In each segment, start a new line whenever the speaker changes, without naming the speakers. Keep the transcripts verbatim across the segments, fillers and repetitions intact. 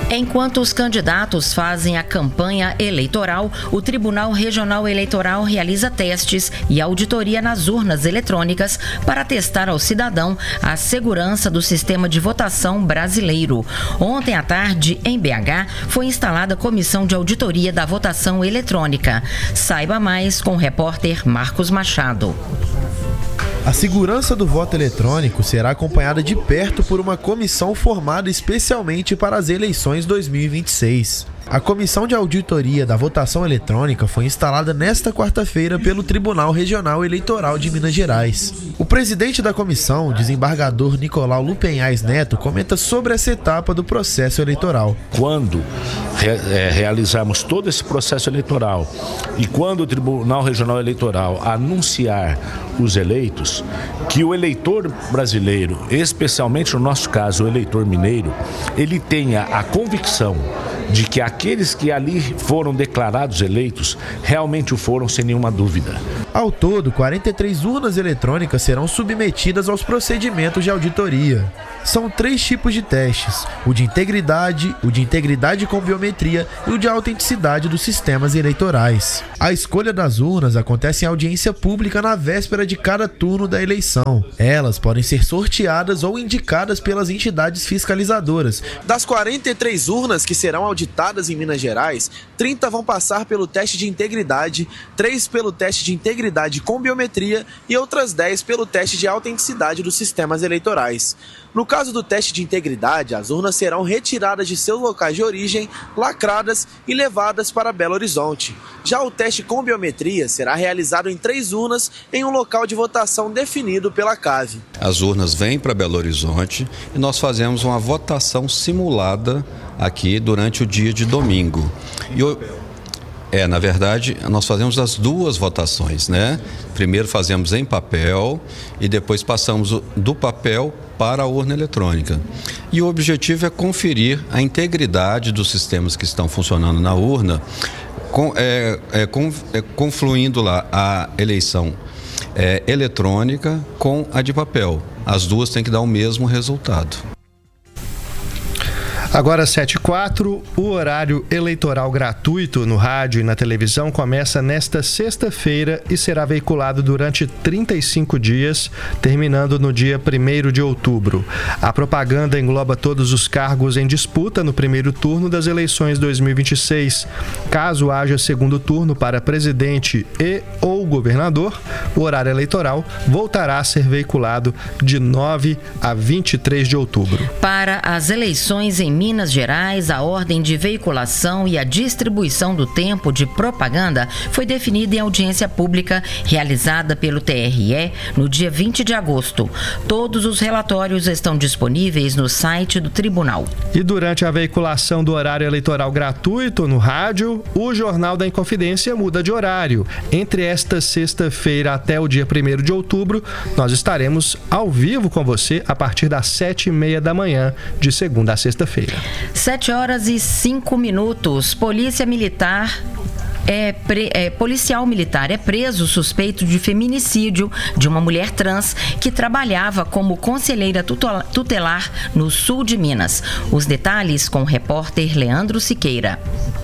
Enquanto os candidatos fazem a campanha eleitoral, o Tribunal Regional Eleitoral realiza testes e auditoria nas urnas eletrônicas para testar ao cidadão a segurança do sistema de votação brasileiro. Ontem à tarde, em B H, foi instalada a Comissão de Auditoria da Votação Eletrônica. Saiba mais com o repórter Marcos Machado.
A segurança do voto eletrônico será acompanhada de perto por uma comissão formada especialmente para as eleições dois mil e vinte e seis. A Comissão de Auditoria da Votação Eletrônica foi instalada nesta quarta-feira pelo Tribunal Regional Eleitoral de Minas Gerais. O presidente da comissão, o desembargador Nicolau Lupenhais Neto, comenta sobre essa etapa do processo eleitoral.
Quando re, é, realizarmos todo esse processo eleitoral e quando o Tribunal Regional Eleitoral anunciar os eleitos, que o eleitor brasileiro, especialmente no nosso caso o eleitor mineiro, ele tenha a convicção de que aqueles que ali foram declarados eleitos realmente o foram sem nenhuma dúvida.
Ao todo, quarenta e três urnas eletrônicas serão submetidas aos procedimentos de auditoria. São três tipos de testes: o de integridade, o de integridade com biometria e o de autenticidade dos sistemas eleitorais. A escolha das urnas acontece em audiência pública na véspera de cada turno da eleição. Elas podem ser sorteadas ou indicadas pelas entidades fiscalizadoras. Das quarenta e três urnas que serão auditadas em Minas Gerais, trinta vão passar pelo teste de integridade, três pelo teste de integridade com biometria e outras dez pelo teste de autenticidade dos sistemas eleitorais. No caso do teste de integridade, as urnas serão retiradas de seus locais de origem, lacradas e levadas para Belo Horizonte. Já o teste com biometria será realizado em três urnas em um local de votação definido pela CAVE.
As urnas vêm para Belo Horizonte e nós fazemos uma votação simulada aqui durante o dia de domingo. E o... É, na verdade, nós fazemos as duas votações, né? Primeiro fazemos em papel e depois passamos do papel para a urna eletrônica. E o objetivo é conferir a integridade dos sistemas que estão funcionando na urna, com, é, é, com, é, confluindo lá a eleição é, eletrônica com a de papel. As duas têm que dar o mesmo resultado.
Agora sete e quatro, o horário eleitoral gratuito no rádio e na televisão começa nesta sexta-feira e será veiculado durante trinta e cinco dias, terminando no dia primeiro de outubro. A propaganda engloba todos os cargos em disputa no primeiro turno das eleições dois mil e vinte e seis. Caso haja segundo turno para presidente e ou governador, o horário eleitoral voltará a ser veiculado de nove a vinte e três de outubro.
Para as eleições em Minas Gerais, a ordem de veiculação e a distribuição do tempo de propaganda foi definida em audiência pública realizada pelo T R E no dia vinte de agosto. Todos os relatórios estão disponíveis no site do tribunal.
E durante a veiculação do horário eleitoral gratuito no rádio, o Jornal da Inconfidência muda de horário. Entre esta sexta-feira até o dia primeiro de outubro, nós estaremos ao vivo com você a partir das sete e meia da manhã, de segunda a sexta-feira.
Sete horas e cinco minutos. Polícia Militar É, pre, é, policial militar é preso suspeito de feminicídio de uma mulher trans que trabalhava como conselheira tutelar no sul de Minas. Os detalhes com o repórter Leandro Siqueira.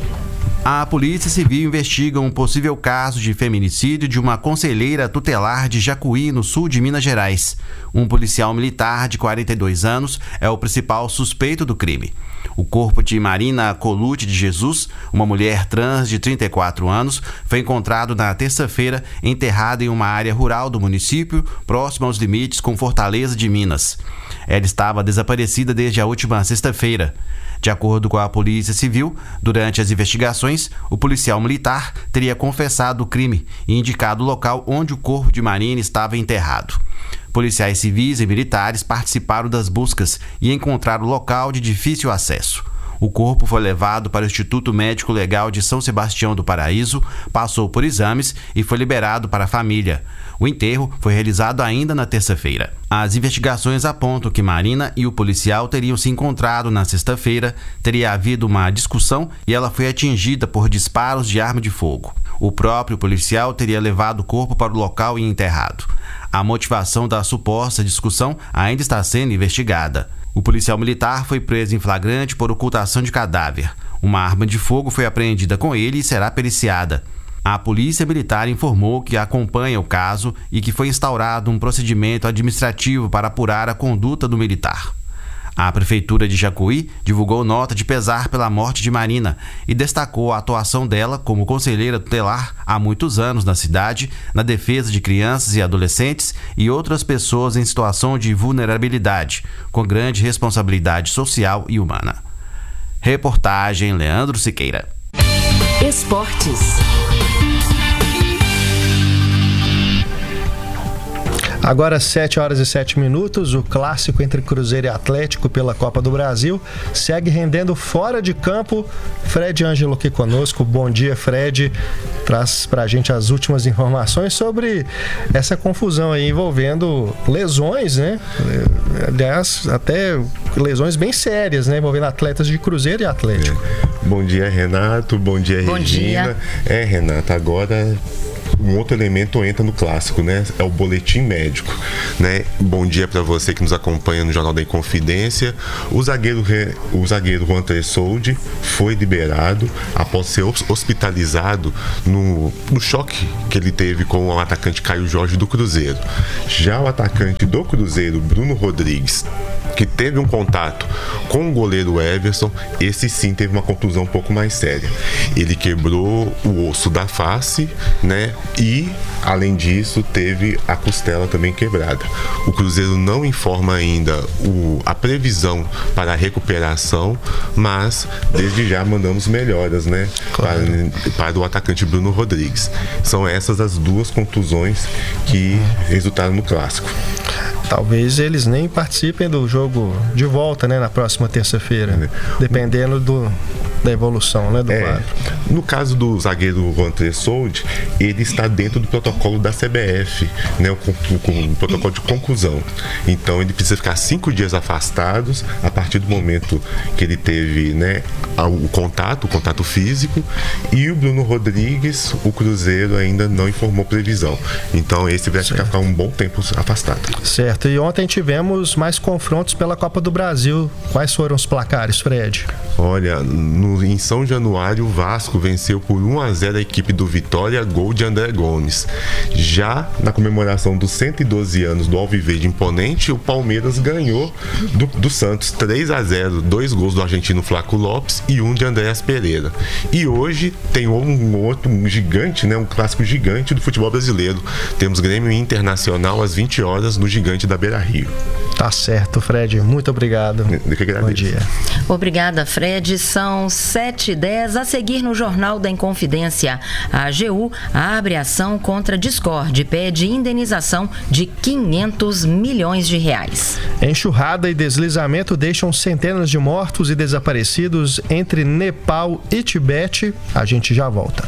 A Polícia Civil investiga um possível caso de feminicídio de uma conselheira tutelar de Jacuí, no sul de Minas Gerais. Um policial militar de quarenta e dois anos é o principal suspeito do crime. O corpo de Marina Colucci de Jesus, uma mulher trans de trinta e quatro anos, foi encontrado na terça-feira enterrada em uma área rural do município, próximo aos limites com Fortaleza de Minas. Ela estava desaparecida desde a última sexta-feira. De acordo com a Polícia Civil, durante as investigações, o policial militar teria confessado o crime e indicado o local onde o corpo de Marina estava enterrado. Policiais civis e militares participaram das buscas e encontraram o local de difícil acesso. O corpo foi levado para o Instituto Médico Legal de São Sebastião do Paraíso, passou por exames e foi liberado para a família. O enterro foi realizado ainda na terça-feira. As investigações apontam que Marina e o policial teriam se encontrado na sexta-feira, teria havido uma discussão e ela foi atingida por disparos de arma de fogo. O próprio policial teria levado o corpo para o local e enterrado. A motivação da suposta discussão ainda está sendo investigada. O policial militar foi preso em flagrante por ocultação de cadáver. Uma arma de fogo foi apreendida com ele e será periciada. A Polícia Militar informou que acompanha o caso e que foi instaurado um procedimento administrativo para apurar a conduta do militar. A Prefeitura de Jacuí divulgou nota de pesar pela morte de Marina e destacou a atuação dela como conselheira tutelar há muitos anos na cidade, na defesa de crianças e adolescentes e outras pessoas em situação de vulnerabilidade, com grande responsabilidade social e humana. Reportagem Leandro Siqueira.
Esportes.
Agora sete horas e sete minutos, o clássico entre Cruzeiro e Atlético pela Copa do Brasil segue rendendo fora de campo. Fred Ângelo aqui conosco. Bom dia, Fred. Traz pra gente as últimas informações sobre essa confusão aí envolvendo lesões, né? Aliás, até lesões bem sérias, né? Envolvendo atletas de Cruzeiro e Atlético.
É. Bom dia, Renato. Bom dia, Bom Regina. Dia. É, Renato, agora um outro elemento entra no clássico, né? É o boletim médico, né? Bom dia para você que nos acompanha no Jornal da Inconfidência. O zagueiro, o zagueiro Juan Tressoldi foi liberado após ser hospitalizado no, no choque que ele teve com o atacante Caio Jorge do Cruzeiro. Já o atacante do Cruzeiro, Bruno Rodrigues, que teve um contato com o goleiro Everson, esse sim teve uma contusão um pouco mais séria. Ele quebrou o osso da face, né? E, além disso, teve a costela também quebrada. O Cruzeiro não informa ainda o, a previsão para a recuperação, mas desde já mandamos melhoras, né? Claro. Para, para o atacante Bruno Rodrigues. São essas as duas contusões que resultaram no clássico.
Talvez eles nem participem do jogo de volta, né, na próxima terça-feira, é. dependendo do, da evolução, né, do
é.
quadro.
No caso do zagueiro Juan Tressoldi, ele está dentro do protocolo da C B F, né, o, o, o protocolo de conclusão. Então ele precisa ficar cinco dias afastados a partir do momento que ele teve, né, o contato, o contato físico. E o Bruno Rodrigues, o Cruzeiro ainda não informou previsão. Então esse vai certo. ficar um bom tempo afastado.
Certo. E ontem tivemos mais confrontos pela Copa do Brasil. Quais foram os placares, Fred?
Olha, no, em São Januário, o Vasco venceu por um a zero a equipe do Vitória, gol de André Gomes. Já na comemoração dos cento e doze anos do Alviverde Imponente, o Palmeiras ganhou do, do Santos três a zero, dois gols do argentino Flaco Lopes e um de Andréas Pereira. E hoje tem um outro um gigante, né, um clássico gigante do futebol brasileiro. Temos Grêmio Internacional às vinte horas no Gigante da Beira-Rio.
Tá certo, Fred. Muito obrigado.
Eu que agradeço.
Bom dia.
Obrigada, Fred. São sete e dez. A seguir no Jornal da Inconfidência. A A G U abre ação contra a Discord e pede indenização de quinhentos milhões de reais.
Enxurrada e deslizamento deixam centenas de mortos e desaparecidos entre Nepal e Tibete. A gente já volta.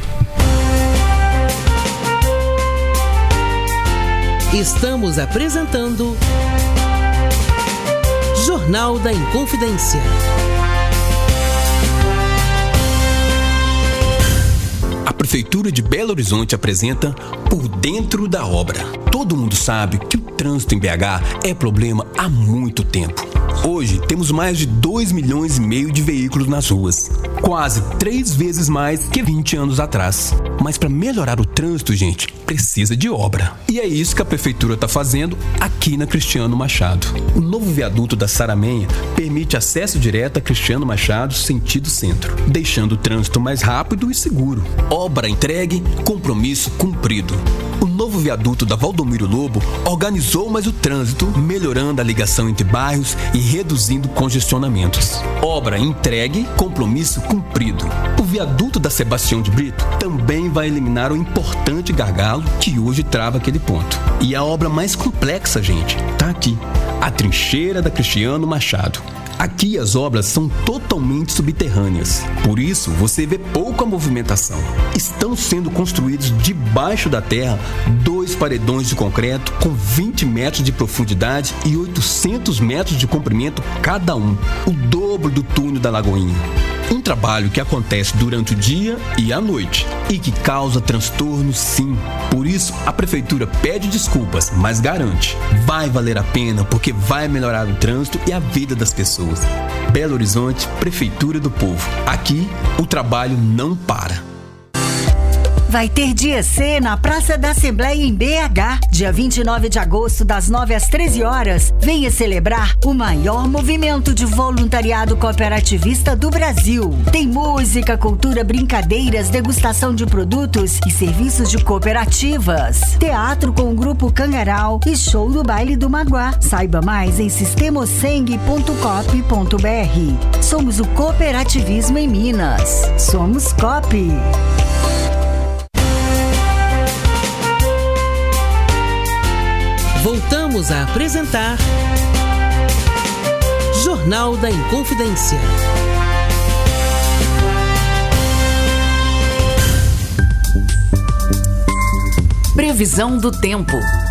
Estamos apresentando Jornal da Inconfidência.
A Prefeitura de Belo Horizonte apresenta Por Dentro da Obra. Todo mundo sabe que o trânsito em B H é problema há muito tempo. Hoje temos mais de dois milhões e meio de veículos nas ruas, quase três vezes mais que vinte anos atrás. Mas para melhorar o trânsito, gente, precisa de obra. E é isso que a Prefeitura está fazendo aqui na Cristiano Machado. O novo viaduto da Saramenha permite acesso direto a Cristiano Machado, sentido centro, deixando o trânsito mais rápido e seguro. Obra entregue, compromisso cumprido. O novo viaduto da Valdomiro Lobo organizou mais o trânsito, melhorando a ligação entre bairros e reduzindo congestionamentos. Obra entregue, compromisso cumprido. O viaduto da Sebastião de Brito também vai eliminar o importante gargalo que hoje trava aquele ponto. E a obra mais complexa, gente, tá aqui. A trincheira da Cristiano Machado. Aqui as obras são totalmente subterrâneas, por isso você vê pouca movimentação. Estão sendo construídos debaixo da terra dois paredões de concreto com vinte metros de profundidade e oitocentos metros de comprimento cada um, o dobro do túnel da Lagoinha. Um trabalho que acontece durante o dia e a noite e que causa transtorno, sim. Por isso, a Prefeitura pede desculpas, mas garante, vai valer a pena porque vai melhorar o trânsito e a vida das pessoas. Belo Horizonte, Prefeitura do Povo. Aqui, o trabalho não para.
Vai ter Dia C na Praça da Assembleia em B H, dia vinte e nove de agosto, das nove às treze horas. Venha celebrar o maior movimento de voluntariado cooperativista do Brasil. Tem música, cultura, brincadeiras, degustação de produtos e serviços de cooperativas. Teatro com o Grupo Cangaral e show do Baile do Maguá. Saiba mais em sistemoseng ponto coop ponto br. Somos o cooperativismo em Minas. Somos Coop.
Voltamos a apresentar Jornal da Inconfidência. Previsão do tempo.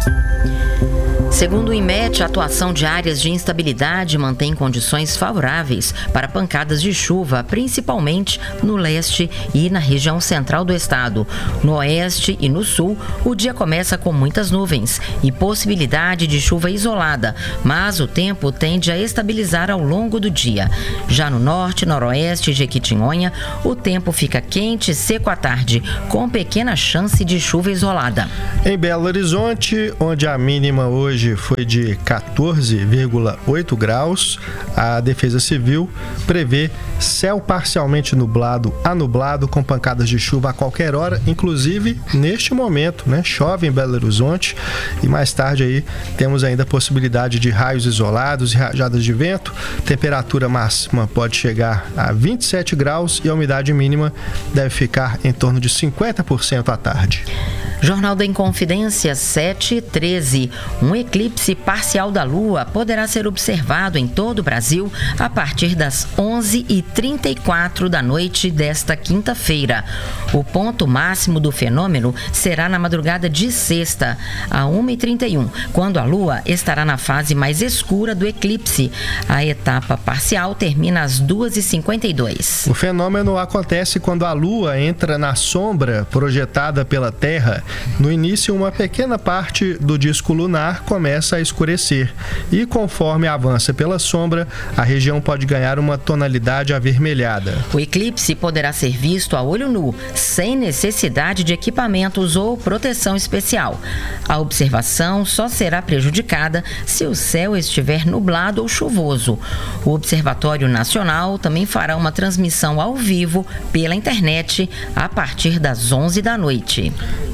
Segundo o IMET, a atuação de áreas de instabilidade mantém condições favoráveis para pancadas de chuva, principalmente no leste e na região central do estado. No oeste e no sul, o dia começa com muitas nuvens e possibilidade de chuva isolada, mas o tempo tende a estabilizar ao longo do dia. Já no norte, noroeste e Jequitinhonha, o tempo fica quente e seco à tarde, com pequena chance de chuva isolada.
Em Belo Horizonte, onde a mínima hoje foi de quatorze vírgula oito graus, a Defesa Civil prevê céu parcialmente nublado a nublado com pancadas de chuva a qualquer hora, inclusive neste momento, né? Chove em Belo Horizonte e mais tarde aí temos ainda a possibilidade de raios isolados e rajadas de vento. Temperatura máxima pode chegar a vinte e sete graus e a umidade mínima deve ficar em torno de cinquenta por cento à tarde.
Jornal da Inconfidência, sete e treze. Um eclipse parcial da Lua poderá ser observado em todo o Brasil a partir das onze e trinta e quatro da noite desta quinta-feira. O ponto máximo do fenômeno será na madrugada de sexta, a uma e trinta e um, quando a Lua estará na fase mais escura do eclipse. A etapa parcial termina às duas e cinquenta e dois.
O fenômeno acontece quando a Lua entra na sombra projetada pela Terra. No início, uma pequena parte do disco lunar começa a escurecer e, conforme avança pela sombra, a região pode ganhar uma tonalidade avermelhada.
O eclipse poderá ser visto a olho nu, sem necessidade de equipamentos ou proteção especial. A observação só será prejudicada se o céu estiver nublado ou chuvoso. O Observatório Nacional também fará uma transmissão ao vivo pela internet a partir das onze da noite.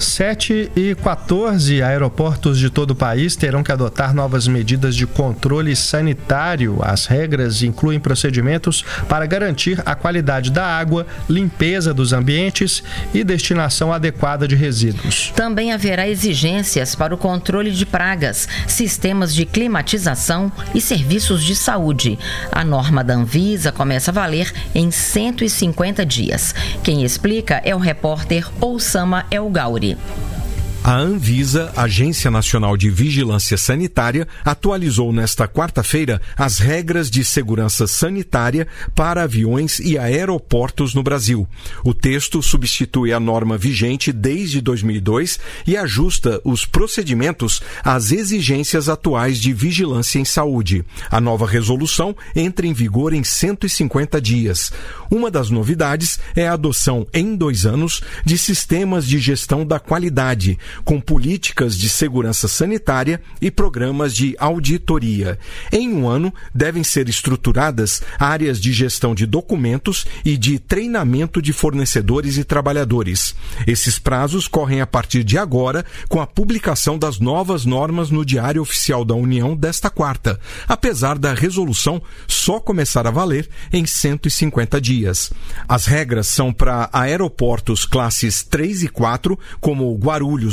sete e quatorze, aeroportos de todo o país terão que adotar novas medidas de controle sanitário. As regras incluem procedimentos para garantir a qualidade da água, limpeza dos ambientes e destinação adequada de resíduos.
Também haverá exigências para o controle de pragas, sistemas de climatização e serviços de saúde. A norma da Anvisa começa a valer em cento e cinquenta dias. Quem explica é o repórter Oussama El Gauri.
A Anvisa, Agência Nacional de Vigilância Sanitária, atualizou nesta quarta-feira as regras de segurança sanitária para aviões e aeroportos no Brasil. O texto substitui a norma vigente desde dois mil e dois e ajusta os procedimentos às exigências atuais de vigilância em saúde. A nova resolução entra em vigor em cento e cinquenta dias. Uma das novidades é a adoção em dois anos de sistemas de gestão da qualidade, com políticas de segurança sanitária e programas de auditoria. Em um ano, devem ser estruturadas áreas de gestão de documentos e de treinamento de fornecedores e trabalhadores. Esses prazos correm a partir de agora, com a publicação das novas normas no Diário Oficial da União desta quarta, apesar da resolução só começar a valer em cento e cinquenta dias. As regras são para aeroportos classes três e quatro, como Guarulhos,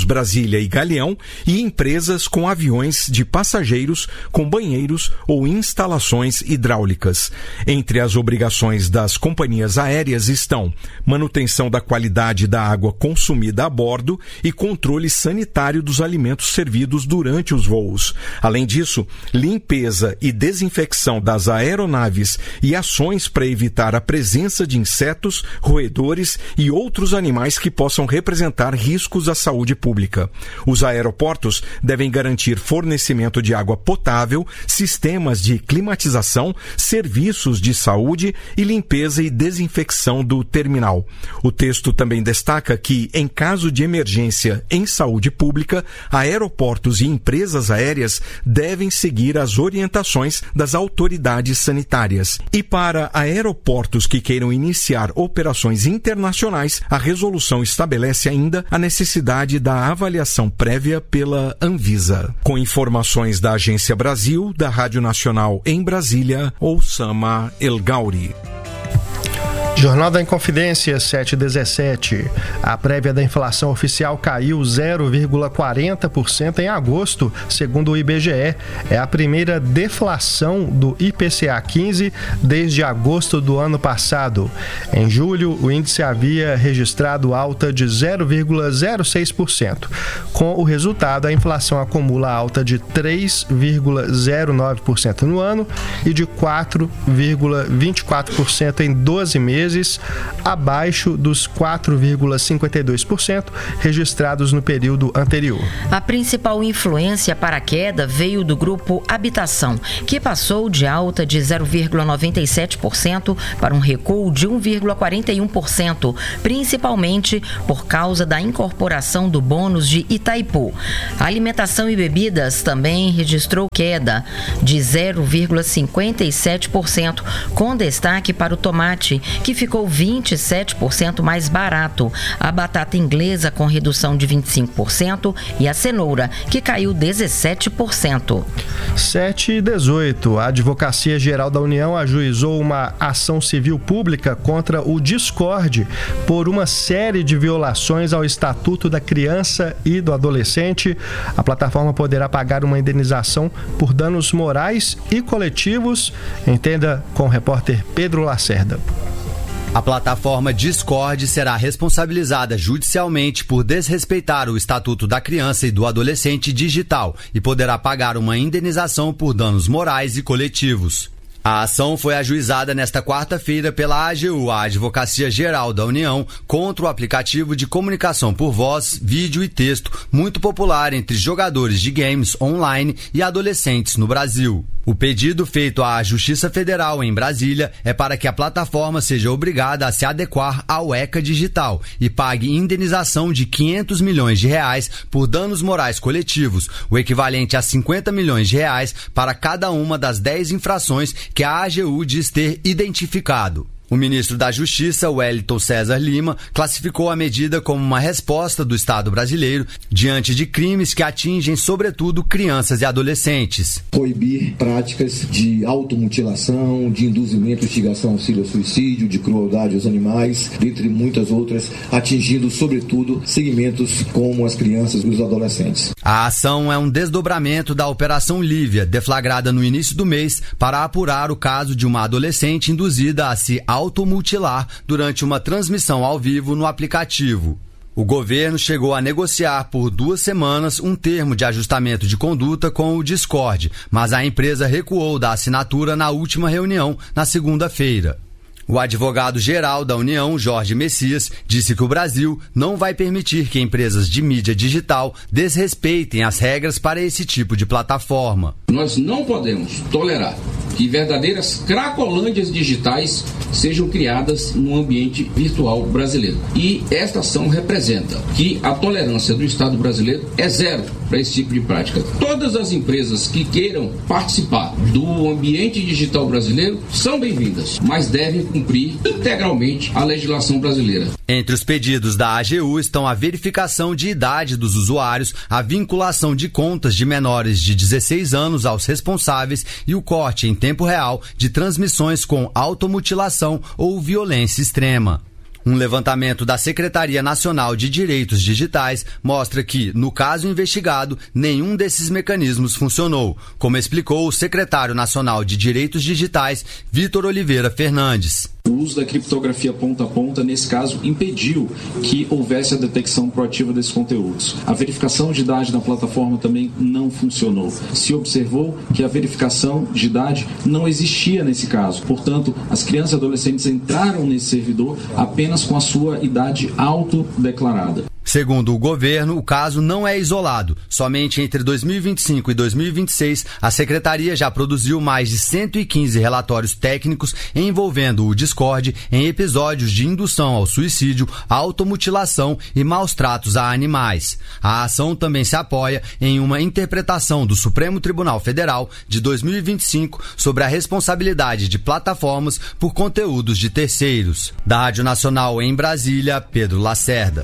Brasília e Galeão e empresas com aviões de passageiros com banheiros ou instalações hidráulicas. Entre as obrigações das companhias aéreas estão manutenção da qualidade da água consumida a bordo e controle sanitário dos alimentos servidos durante os voos. Além disso, limpeza e desinfecção das aeronaves e ações para evitar a presença de insetos, roedores e outros animais que possam representar riscos à saúde pública. Os aeroportos devem garantir fornecimento de água potável, sistemas de climatização, serviços de saúde e limpeza e desinfecção do terminal. O texto também destaca que, em caso de emergência em saúde pública, aeroportos e empresas aéreas devem seguir as orientações das autoridades sanitárias. E para aeroportos que queiram iniciar operações internacionais, a resolução estabelece ainda a necessidade da avaliação prévia pela Anvisa. Com informações da Agência Brasil, da Rádio Nacional em Brasília, Oussama El Gauri.
Jornal da Inconfidência, sete e dezessete. A prévia da inflação oficial caiu zero vírgula quarenta por cento em agosto, segundo o I B G E. É a primeira deflação do I P C A quinze desde agosto do ano passado. Em julho, o índice havia registrado alta de zero vírgula zero seis por cento. Com o resultado, a inflação acumula alta de três vírgula zero nove por cento no ano e de quatro vírgula vinte e quatro por cento em doze meses, abaixo dos quatro vírgula cinquenta e dois por cento registrados no período anterior.
A principal influência para a queda veio do grupo Habitação, que passou de alta de zero vírgula noventa e sete por cento para um recuo de um vírgula quarenta e um por cento, principalmente por causa da incorporação do bônus de Itaipu. A alimentação e bebidas também registrou queda de zero vírgula cinquenta e sete por cento, com destaque para o tomate, que ficou vinte e sete por cento mais barato, a batata inglesa com redução de vinte e cinco por cento e a cenoura, que caiu dezessete por cento.
sete e dezoito. A Advocacia Geral da União ajuizou uma ação civil pública contra o Discord por uma série de violações ao Estatuto da Criança e do Adolescente. A plataforma poderá pagar uma indenização por danos morais e coletivos. Entenda com o repórter Pedro Lacerda.
A plataforma Discord será responsabilizada judicialmente por desrespeitar o Estatuto da Criança e do Adolescente digital e poderá pagar uma indenização por danos morais e coletivos. A ação foi ajuizada nesta quarta-feira pela A G U, a Advocacia Geral da União, contra o aplicativo de comunicação por voz, vídeo e texto muito popular entre jogadores de games online e adolescentes no Brasil. O pedido feito à Justiça Federal em Brasília é para que a plataforma seja obrigada a se adequar ao ECA digital e pague indenização de quinhentos milhões de reais por danos morais coletivos, o equivalente a cinquenta milhões de reais para cada uma das dez infrações que a A G U diz ter identificado. O ministro da Justiça, Wellington César Lima, classificou a medida como uma resposta do Estado brasileiro diante de crimes que atingem, sobretudo, crianças e adolescentes.
Proibir práticas de automutilação, de induzimento, instigação, auxílio ao suicídio, de crueldade aos animais, dentre muitas outras, atingindo, sobretudo, segmentos como as crianças e os adolescentes.
A ação é um desdobramento da Operação Lívia, deflagrada no início do mês para apurar o caso de uma adolescente induzida a se automutilar durante uma transmissão ao vivo no aplicativo. O governo chegou a negociar por duas semanas um termo de ajustamento de conduta com o Discord, mas a empresa recuou da assinatura na última reunião, na segunda-feira. O advogado-geral da União, Jorge Messias, disse que o Brasil não vai permitir que empresas de mídia digital desrespeitem as regras para esse tipo de plataforma.
Nós não podemos tolerar que verdadeiras cracolândias digitais sejam criadas no ambiente virtual brasileiro. E esta ação representa que a tolerância do Estado brasileiro é zero para esse tipo de prática. Todas as empresas que queiram participar do ambiente digital brasileiro são bem-vindas, mas devem cumprir integralmente a legislação brasileira.
Entre os pedidos da A G U estão a verificação de idade dos usuários, a vinculação de contas de menores de dezesseis anos aos responsáveis e o corte em tempo real de transmissões com automutilação ou violência extrema. Um levantamento da Secretaria Nacional de Direitos Digitais mostra que, no caso investigado, nenhum desses mecanismos funcionou, como explicou o secretário nacional de Direitos Digitais, Vitor Oliveira Fernandes.
O uso da criptografia ponta a ponta, nesse caso, impediu que houvesse a detecção proativa desses conteúdos. A verificação de idade na plataforma também não funcionou. Se observou que a verificação de idade não existia nesse caso. Portanto, as crianças e adolescentes entraram nesse servidor apenas com a sua idade autodeclarada.
Segundo o governo, o caso não é isolado. Somente entre dois mil e vinte e cinco e dois mil e vinte e seis, a Secretaria já produziu mais de cento e quinze relatórios técnicos envolvendo o Discord em episódios de indução ao suicídio, automutilação e maus tratos a animais. A ação também se apoia em uma interpretação do Supremo Tribunal Federal de dois mil e vinte e cinco sobre a responsabilidade de plataformas por conteúdos de terceiros. Da Rádio Nacional em Brasília, Pedro Lacerda.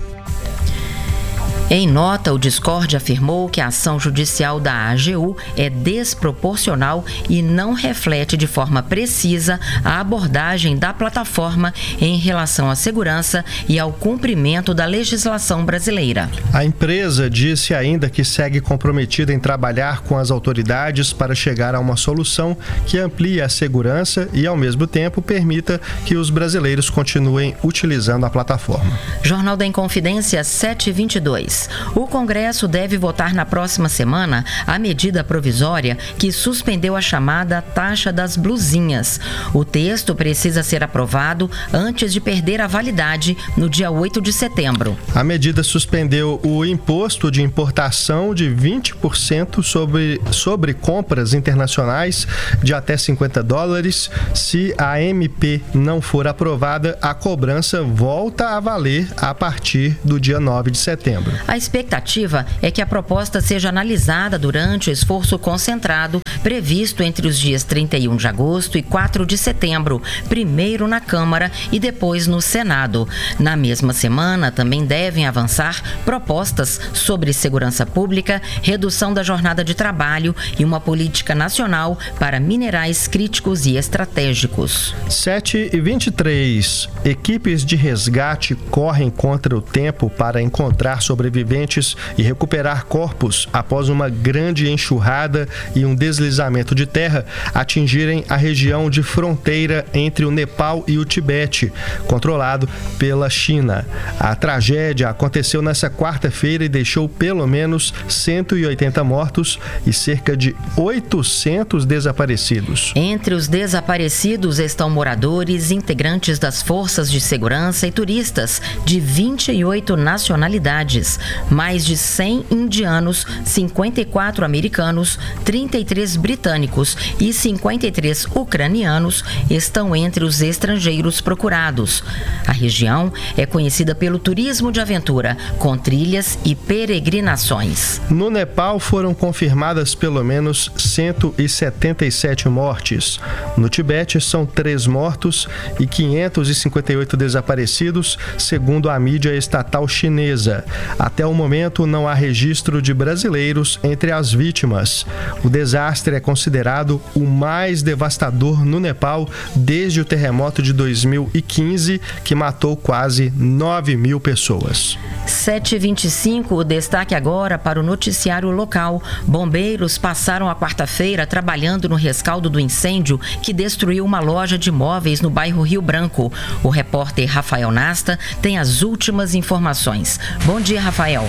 Em nota, o Discord afirmou que a ação judicial da A G U é desproporcional e não reflete de forma precisa a abordagem da plataforma em relação à segurança e ao cumprimento da legislação brasileira.
A empresa disse ainda que segue comprometida em trabalhar com as autoridades para chegar a uma solução que amplie a segurança e, ao mesmo tempo, permita que os brasileiros continuem utilizando a plataforma.
Jornal da Inconfidência sete e vinte e dois. O Congresso deve votar na próxima semana a medida provisória que suspendeu a chamada taxa das blusinhas. O texto precisa ser aprovado antes de perder a validade no dia oito de setembro.
A medida suspendeu o imposto de importação de vinte por cento sobre, sobre compras internacionais de até cinquenta dólares. Se a M P não for aprovada, a cobrança volta a valer a partir do dia nove de setembro.
A expectativa é que a proposta seja analisada durante o esforço concentrado previsto entre os dias trinta e um de agosto e quatro de setembro, primeiro na Câmara e depois no Senado. Na mesma semana, também devem avançar propostas sobre segurança pública, redução da jornada de trabalho e uma política nacional para minerais críticos e estratégicos.
sete e vinte e três. Equipes de resgate correm contra o tempo para encontrar sobreviventes e recuperar corpos após uma grande enxurrada e um deslizamento de terra atingirem a região de fronteira entre o Nepal e o Tibete, controlado pela China. A tragédia aconteceu nesta quarta-feira e deixou pelo menos cento e oitenta mortos e cerca de oitocentos desaparecidos.
Entre os desaparecidos estão moradores, integrantes das forças de segurança e turistas de vinte e oito nacionalidades. Mais de cem indianos, cinquenta e quatro americanos, trinta e três britânicos e cinquenta e três ucranianos estão entre os estrangeiros procurados. A região é conhecida pelo turismo de aventura, com trilhas e peregrinações.
No Nepal foram confirmadas pelo menos cento e setenta e sete mortes. No Tibete são três mortos e quinhentos e cinquenta e oito desaparecidos, segundo a mídia estatal chinesa. Até o momento não há registro de brasileiros entre as vítimas. O desastre é considerado o mais devastador no Nepal desde o terremoto de dois mil e quinze, que matou quase nove mil pessoas.
sete e vinte e cinco, o destaque agora para o noticiário local. Bombeiros passaram a quarta-feira trabalhando no rescaldo do incêndio que destruiu uma loja de móveis no bairro Rio Branco. O repórter Rafael Nasta tem as últimas informações. Bom dia, Rafael.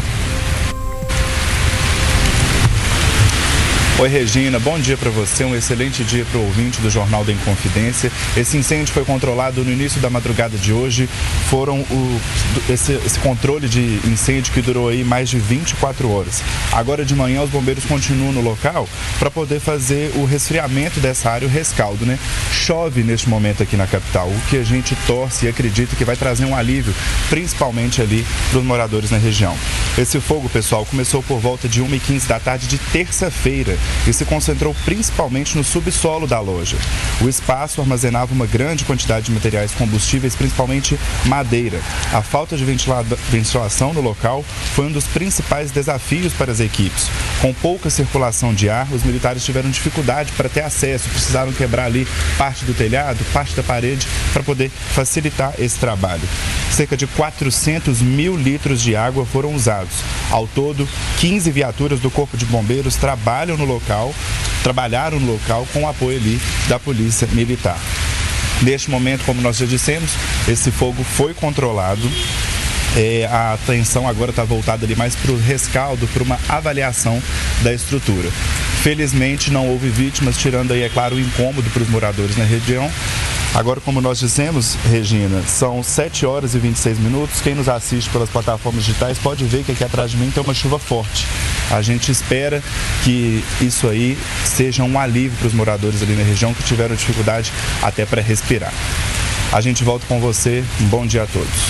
Oi, Regina, bom dia para você, um excelente dia para o ouvinte do Jornal da Inconfidência. Esse incêndio foi controlado no início da madrugada de hoje. Foram o, esse, esse controle de incêndio que durou aí mais de vinte e quatro horas. Agora de manhã os bombeiros continuam no local para poder fazer o resfriamento dessa área, o rescaldo, né? Chove neste momento aqui na capital, o que a gente torce e acredita que vai trazer um alívio, principalmente ali para os moradores na região. Esse fogo, pessoal, começou por volta de uma e quinze da tarde de terça-feira e se concentrou principalmente no subsolo da loja. O espaço armazenava uma grande quantidade de materiais combustíveis, principalmente madeira. A falta de ventilação no local foi um dos principais desafios para as equipes. Com pouca circulação de ar, os militares tiveram dificuldade para ter acesso, precisaram quebrar ali parte do telhado, parte da parede, para poder facilitar esse trabalho. Cerca de quatrocentos mil litros de água foram usados. Ao todo, quinze viaturas do Corpo de Bombeiros trabalham no local, trabalharam no local com o apoio ali da Polícia Militar. Neste momento, como nós já dissemos, esse fogo foi controlado. É, a atenção agora está voltada ali mais para o rescaldo, para uma avaliação da estrutura. Felizmente não houve vítimas, tirando aí, é claro, o incômodo para os moradores na região. Agora, como nós dissemos, Regina, são sete horas e vinte e seis minutos. Quem nos assiste pelas plataformas digitais pode ver que aqui atrás de mim tem uma chuva forte. A gente espera que isso aí seja um alívio para os moradores ali na região que tiveram dificuldade até para respirar. A gente volta com você. Um bom dia a todos.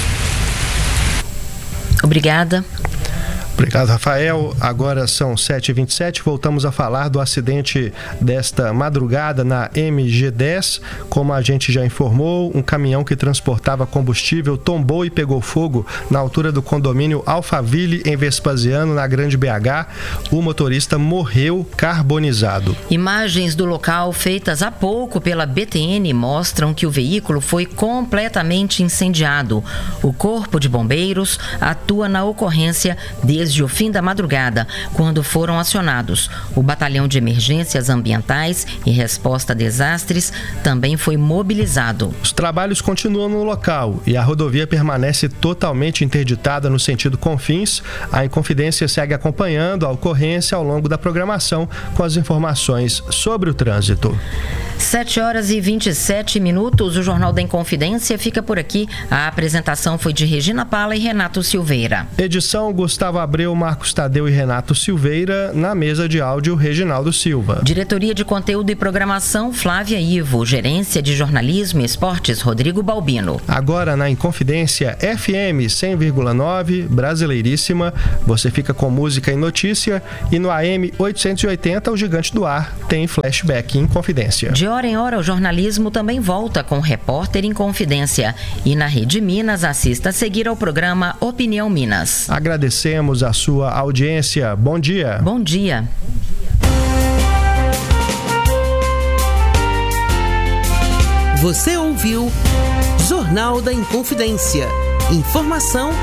Obrigada.
Obrigado, Rafael. Agora são sete e vinte e sete. Voltamos a falar do acidente desta madrugada na M G dez. Como a gente já informou, um caminhão que transportava combustível tombou e pegou fogo na altura do condomínio Alphaville, em Vespasiano, na Grande B H. O motorista morreu carbonizado.
Imagens do local feitas há pouco pela B T N mostram que o veículo foi completamente incendiado. O Corpo de Bombeiros atua na ocorrência desde Desde o fim da madrugada, quando foram acionados. O Batalhão de Emergências Ambientais e Resposta a Desastres também foi mobilizado.
Os trabalhos continuam no local e a rodovia permanece totalmente interditada no sentido Confins. A Inconfidência segue acompanhando a ocorrência ao longo da programação com as informações sobre o trânsito.
sete horas e vinte e sete minutos. O Jornal da Inconfidência fica por aqui. A apresentação foi de Regina Pala e Renato Silveira.
Edição Gustavo Abreu, Marcos Tadeu e Renato Silveira. Na mesa de áudio, Reginaldo Silva.
Diretoria de Conteúdo e Programação, Flávia Ivo. Gerência de Jornalismo e Esportes, Rodrigo Balbino.
Agora na Inconfidência F M cem vírgula nove, Brasileiríssima. Você fica com música e notícia. E no A M oitocentos e oitenta, o Gigante do Ar tem flashback Inconfidência.
De hora em hora, o jornalismo também volta com Repórter Inconfidência. E na Rede Minas, assista a seguir ao programa Opinião Minas.
Agradecemos a sua audiência. Bom dia.
Bom dia.
Você ouviu Jornal da Inconfidência. Informação